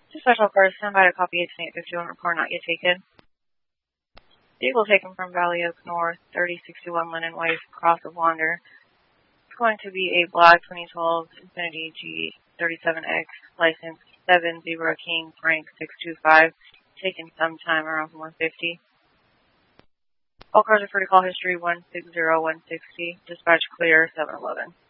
Special cars, stand by to copy 851, report not yet taken. Vehicle taken from Valley Oak North, 3061 Lennon Way, Cross of Wander. It's going to be a black 2012 Infiniti G37X, license 70 King Frank 625, taken sometime around 150. All cars are free to call history 160160, dispatch clear 711.